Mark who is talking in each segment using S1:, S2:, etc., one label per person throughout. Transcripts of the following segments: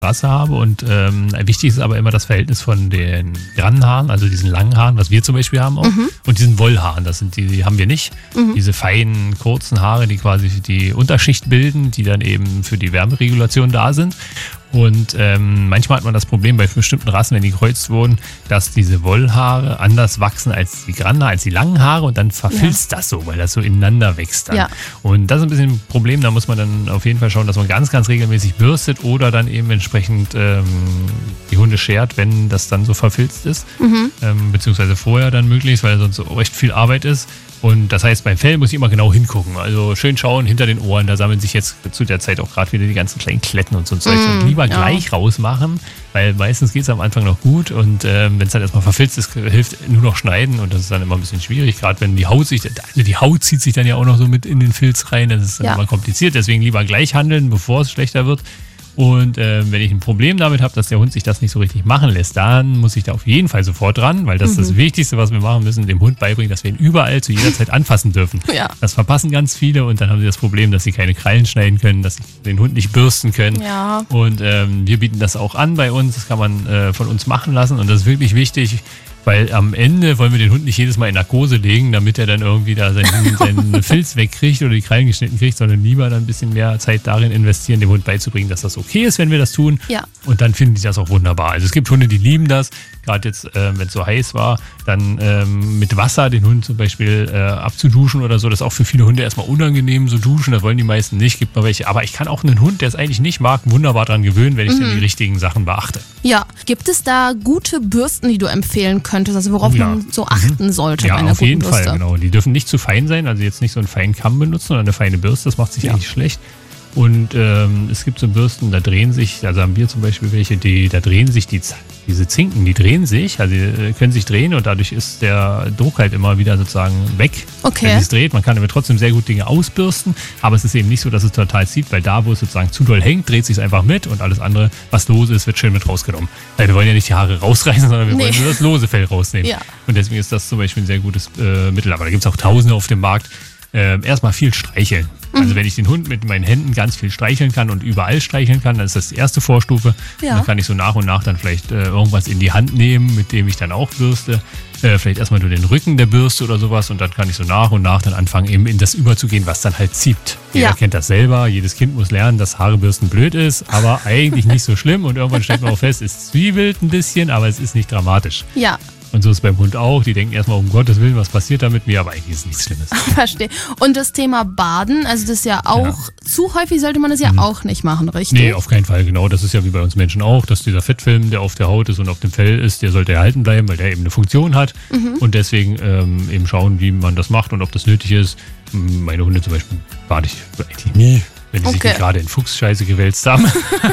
S1: Rasse habe. Und wichtig ist aber immer das Verhältnis von den Grannenhaaren, also diesen langen Haaren, was wir zum Beispiel haben auch, und diesen Wollhaaren. Das sind die haben wir nicht. Diese feinen, kurzen Haare, die quasi die Unterschicht bilden, die dann eben für die Wärmeregulation da sind. Und manchmal hat man das Problem bei bestimmten Rassen, wenn die gekreuzt wurden, dass diese Wollhaare anders wachsen als die Grannenhaare, als die langen Haare und dann verfilzt das so, weil das so ineinander wächst dann. Ja. Und das ist ein bisschen ein Problem, da muss man dann auf jeden Fall schauen, dass man ganz, ganz regelmäßig bürstet oder dann eben entsprechend die Hunde schert, wenn das dann so verfilzt ist, beziehungsweise vorher dann möglichst, weil sonst so recht viel Arbeit ist. Und das heißt, beim Fell muss ich immer genau hingucken. Also schön schauen hinter den Ohren. Da sammeln sich jetzt zu der Zeit auch gerade wieder die ganzen kleinen Kletten und so ein Zeug. Und lieber gleich rausmachen, weil meistens geht es am Anfang noch gut. Und wenn es dann erstmal verfilzt ist, hilft nur noch schneiden. Und das ist dann immer ein bisschen schwierig. Gerade wenn die Haut die Haut zieht sich dann ja auch noch so mit in den Filz rein. Das ist dann immer kompliziert. Deswegen lieber gleich handeln, bevor es schlechter wird. Und wenn ich ein Problem damit habe, dass der Hund sich das nicht so richtig machen lässt, dann muss ich da auf jeden Fall sofort dran, weil das ist das Wichtigste, was wir machen müssen, dem Hund beibringen, dass wir ihn überall zu jeder Zeit anfassen dürfen. Ja. Das verpassen ganz viele und dann haben sie das Problem, dass sie keine Krallen schneiden können, dass sie den Hund nicht bürsten können. Ja. Und wir bieten das auch an bei uns, das kann man von uns machen lassen und das ist wirklich wichtig. Weil am Ende wollen wir den Hund nicht jedes Mal in Narkose legen, damit er dann irgendwie da seinen Filz wegkriegt oder die Krallen geschnitten kriegt, sondern lieber dann ein bisschen mehr Zeit darin investieren, dem Hund beizubringen, dass das okay ist, wenn wir das tun. Ja. Und dann finden die das auch wunderbar. Also es gibt Hunde, die lieben das. Gerade jetzt, wenn es so heiß war, dann mit Wasser den Hund zum Beispiel abzuduschen oder so. Das ist auch für viele Hunde erstmal unangenehm, so duschen. Das wollen die meisten nicht. Gibt noch welche. Aber ich kann auch einen Hund, der es eigentlich nicht mag, wunderbar dran gewöhnen, wenn ich dann die richtigen Sachen beachte.
S2: Ja. Gibt es da gute Bürsten, die du empfehlen könntest? Also worauf man so achten sollte bei einer
S1: auf
S2: guten
S1: jeden
S2: Bürste?
S1: Fall, genau. Die dürfen nicht zu fein sein. Also jetzt nicht so einen feinen Kamm benutzen, sondern eine feine Bürste. Das macht sich eigentlich schlecht. Und es gibt so Bürsten, da drehen sich, also haben wir zum Beispiel welche, da drehen sich diese Zinken, die drehen sich, also die können sich drehen und dadurch ist der Druck halt immer wieder sozusagen weg, wenn es dreht. Man kann damit trotzdem sehr gut Dinge ausbürsten, aber es ist eben nicht so, dass es total zieht, weil da, wo es sozusagen zu doll hängt, dreht sich es einfach mit und alles andere, was lose ist, wird schön mit rausgenommen. Weil wir wollen ja nicht die Haare rausreißen, sondern wir wollen nur das lose Fell rausnehmen. Ja. Und deswegen ist das zum Beispiel ein sehr gutes Mittel. Aber da gibt es auch Tausende auf dem Markt. Erstmal viel streicheln. Also wenn ich den Hund mit meinen Händen ganz viel streicheln kann und überall streicheln kann, dann ist das die erste Vorstufe. Ja. Dann kann ich so nach und nach dann vielleicht irgendwas in die Hand nehmen, mit dem ich dann auch bürste. Vielleicht erstmal nur den Rücken der Bürste oder sowas und dann kann ich so nach und nach dann anfangen, eben in das überzugehen, was dann halt zieht. Jeder kennt das selber. Jedes Kind muss lernen, dass Haarebürsten blöd ist, aber eigentlich nicht so schlimm und irgendwann stellt man auch fest, es zwiebelt ein bisschen, aber es ist nicht dramatisch. Ja. Und so ist es beim Hund auch. Die denken erstmal, um Gottes Willen, was passiert da mit mir? Aber eigentlich ist es nichts Schlimmes.
S2: Verstehe. Und das Thema Baden, also das ist ja auch, zu häufig sollte man das ja auch nicht machen, richtig?
S1: Nee, auf keinen Fall, genau. Das ist ja wie bei uns Menschen auch, dass dieser Fettfilm, der auf der Haut ist und auf dem Fell ist, der sollte erhalten bleiben, weil der eben eine Funktion hat. Und deswegen eben schauen, wie man das macht und ob das nötig ist. Meine Hunde zum Beispiel bade ich eigentlich nie, wenn die sich nicht gerade in Fuchsscheiße gewälzt haben.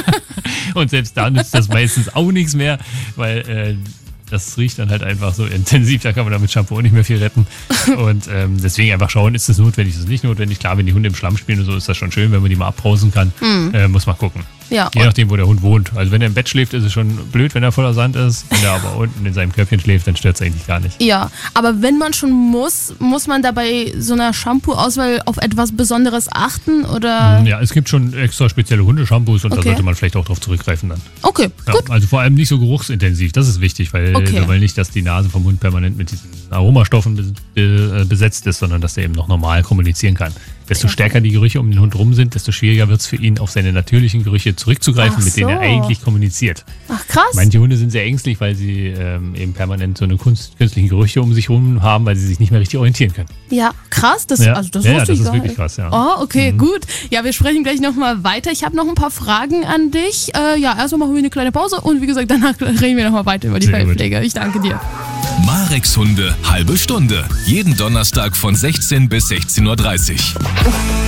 S1: Und selbst da nützt das meistens auch nichts mehr, weil das riecht dann halt einfach so intensiv, da kann man damit Shampoo auch nicht mehr viel retten. Und deswegen einfach schauen, ist das notwendig, ist das nicht notwendig. Klar, wenn die Hunde im Schlamm spielen und so, ist das schon schön, wenn man die mal abbrausen kann. Muss man gucken. Ja. Je nachdem, wo der Hund wohnt. Also wenn er im Bett schläft, ist es schon blöd, wenn er voller Sand ist. Wenn er aber unten in seinem Köpfchen schläft, dann stört es eigentlich gar nicht.
S2: Ja, aber wenn man schon muss man da bei so einer Shampoo-Auswahl auf etwas Besonderes achten? Oder?
S1: Ja, es gibt schon extra spezielle Hundeshampoos und da sollte man vielleicht auch drauf zurückgreifen dann.
S2: Okay, gut.
S1: Also vor allem nicht so geruchsintensiv, das ist wichtig, weil wir wollen nicht, dass die Nase vom Hund permanent mit diesen Aromastoffen besetzt ist, sondern dass der eben noch normal kommunizieren kann. Desto stärker die Gerüche um den Hund rum sind, desto schwieriger wird es für ihn, auf seine natürlichen Gerüche zurückzugreifen, mit denen er eigentlich kommuniziert.
S2: Ach, krass.
S1: Manche Hunde sind sehr ängstlich, weil sie eben permanent so eine künstlichen Gerüche um sich rum haben, weil sie sich nicht mehr richtig orientieren können.
S2: Ja, krass. Das wusste ich
S1: das ist wirklich krass, ja.
S2: Oh, okay, gut. Ja, wir sprechen gleich nochmal weiter. Ich habe noch ein paar Fragen an dich. Erstmal machen wir eine kleine Pause und wie gesagt, danach reden wir nochmal weiter über die Fellpflege. Ich danke dir.
S3: Marex Hunde, halbe Stunde. Jeden Donnerstag von 16 bis 16:30 Uhr.